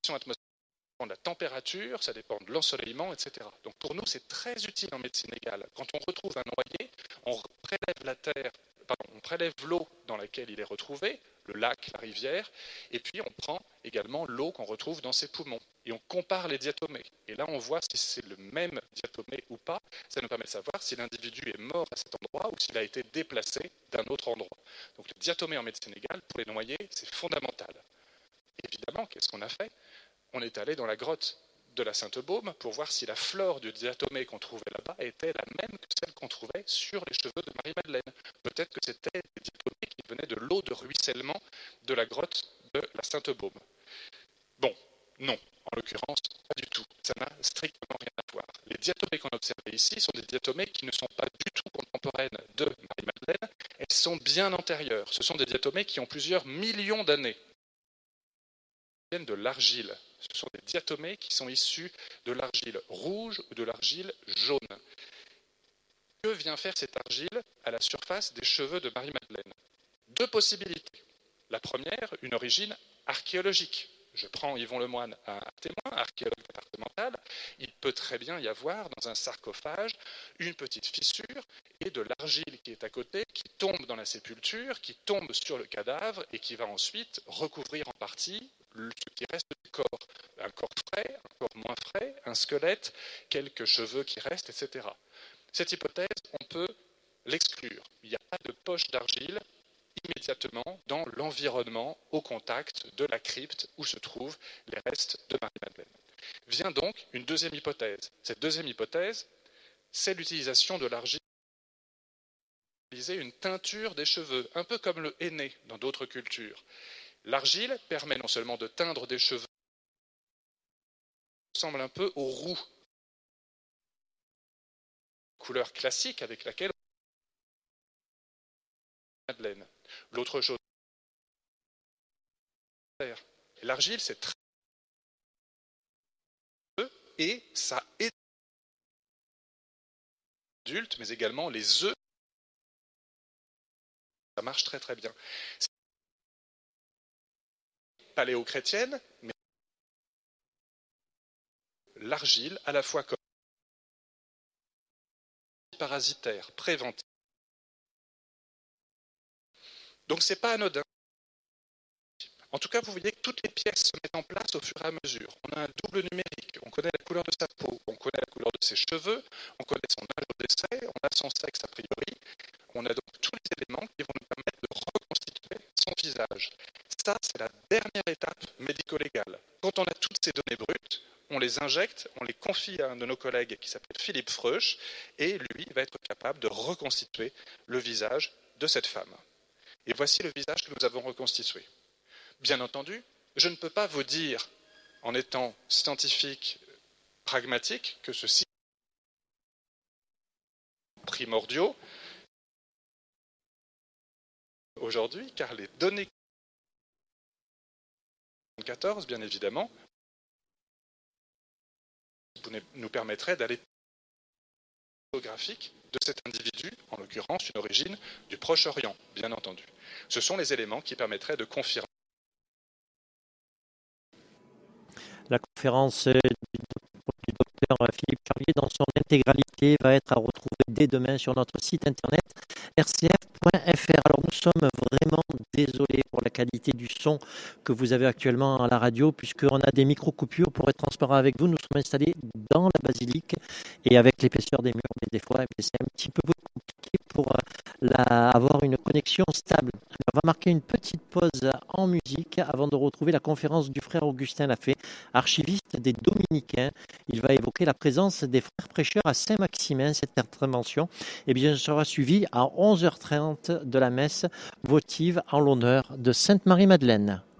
atmosphérique, ça dépend de la température, ça dépend de l'ensoleillement, etc. Donc pour nous, c'est très utile en médecine légale. Quand on retrouve un noyé, on prélève l'eau dans laquelle il est retrouvé, le lac, la rivière, et puis on prend également l'eau qu'on retrouve dans ses poumons. Et on compare les diatomées. Et là, on voit si c'est le même diatomée ou pas. Ça nous permet de savoir si l'individu est mort à cet endroit ou s'il a été déplacé d'un autre endroit. Donc les diatomées en médecine légale, pour les noyés, c'est fondamental. Évidemment, qu'est-ce qu'on a fait? On est allé dans la grotte de la Sainte-Baume pour voir si la flore du diatomée qu'on trouvait là-bas était la même que celle qu'on trouvait sur les cheveux de Marie-Madeleine. Peut-être que c'était des diatomées qui venaient de l'eau de ruissellement de la grotte de la Sainte-Baume. Bon, non, en l'occurrence, pas du tout. Ça n'a strictement rien à voir. Les diatomées qu'on observait ici sont des diatomées qui ne sont pas du tout contemporaines de Marie-Madeleine. Elles sont bien antérieures. Ce sont des diatomées qui ont plusieurs millions d'années. Elles viennent de l'argile. Ce sont des diatomées qui sont issues de l'argile rouge ou de l'argile jaune. Que vient faire cette argile à la surface des cheveux de Marie-Madeleine? Deux possibilités. La première, une origine archéologique. Je prends Yvon Lemoine, un témoin, archéologue départemental. Il peut très bien y avoir dans un sarcophage une petite fissure et de l'argile qui est à côté, qui tombe dans la sépulture, qui tombe sur le cadavre et qui va ensuite recouvrir en partie ce qui reste du corps. Un corps frais, un corps moins frais, un squelette, quelques cheveux qui restent, etc. Cette hypothèse, on peut l'exclure. Il n'y a pas de poche d'argile immédiatement dans l'environnement au contact de la crypte où se trouvent les restes de Marie-Madeleine. Vient donc une deuxième hypothèse. Cette deuxième hypothèse, c'est l'utilisation de l'argile pour utiliser une teinture des cheveux, un peu comme le henné dans d'autres cultures. L'argile permet non seulement de teindre des cheveux, qui ressemblent un peu au roux, couleur classique avec laquelle Madeleine. L'autre chose, l'argile, c'est très et ça aide les adultes, mais également les œufs. Ça marche très très bien. C'est paléo-chrétienne, mais l'argile, à la fois comme parasitaire, préventif. Donc c'est pas anodin. En tout cas, vous voyez que toutes les pièces se mettent en place au fur et à mesure. On a un double numérique, on connaît la couleur de sa peau, on connaît la couleur de ses cheveux, on connaît son âge au décès, on a son sexe a priori. On a donc tous les éléments qui vont nous permettre de reconstituer son visage. Ça, c'est la dernière étape médico-légale. Quand on a toutes ces données brutes, on les injecte, on les confie à un de nos collègues qui s'appelle Philippe Freuch, et lui va être capable de reconstituer le visage de cette femme. Et voici le visage que nous avons reconstitué. Bien entendu, je ne peux pas vous dire, en étant scientifique pragmatique, que ceci est primordiaux aujourd'hui, car les données 14, bien évidemment, nous permettraient d'aller géographique de cet individu, en l'occurrence une origine du Proche-Orient, bien entendu. Ce sont les éléments qui permettraient de confirmer. La conférence du docteur Philippe Charlier dans son intégralité va être à retrouver dès demain sur notre site internet rcf.fr. Alors nous sommes vraiment désolés pour la qualité du son que vous avez actuellement à la radio, puisqu'on a des micro-coupures. Pour être transparent avec vous, nous sommes installés dans la basilique et avec l'épaisseur des murs, mais des fois c'est un petit peu compliqué pour avoir une connexion stable. Alors, on va marquer une petite pause en musique avant de retrouver la conférence du frère Augustin Lafay, archiviste des Dominicains. Il va évoquer la présence des frères prêcheurs à Saint-Maximin. Cette intervention sera suivie à 11h30 de la messe votive en l'honneur de Sainte Marie-Madeleine.